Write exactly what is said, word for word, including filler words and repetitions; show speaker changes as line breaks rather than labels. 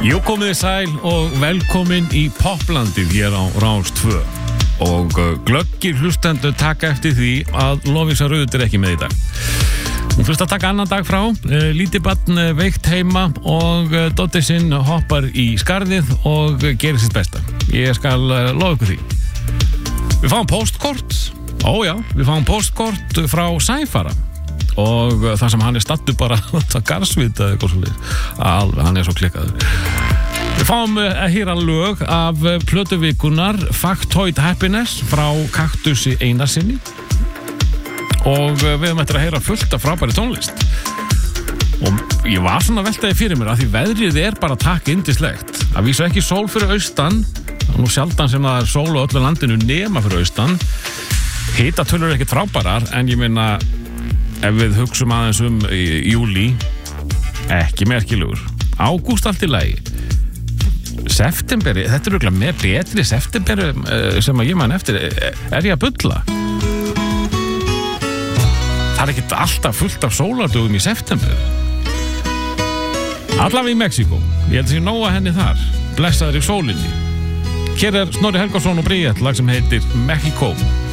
Jú, komið þið sæl og velkomin í Poplandið hér á Rás tvö og glöggir hlustendur taka eftir því að Lovísa Rut er ekki með í dag. Hún fyrst að taka annan dag frá, lítið barn veikt heima og dóttir sinn hoppar í skarðið og gerir sitt besta. Ég skal lofa ykkur því. Við fáum postkort, ójá, við fáum postkort frá Sæfara og það sem hann er stattur bara það garsvita eða eitthvað svolítið. Alveg, hann er svo klikkaður. Við fáum að heyra lög af plötuvikunar Factoid Happiness frá Kaktusi Einarsinni og við höfum eftir að heyra fullt af frábæri tónlist. Og ég var svona veltaði fyrir mér að því veðrið er bara takk yndislegt. Að vísa ekki sól fyrir austan, nú sjaldan sem það er sól á öllu landinu nema fyrir austan. Hitatölur er ekkert frábærar, en ég meina ef við hugsum aðeins um júlí, ekki merkilegur. Ágúst allt í lagi. Septemberi, þetta er örugglega með betri septemberi sem að ég man eftir. Er ég að bulla? Það er ekkert alltaf fullt af sólardögum í september. Allavega í Mexíkó. Ég held að sé nóg að henni þar. Blessaður í sólinni. Hér er Snorri Helgason og Bríett, lag sem heitir Mexico.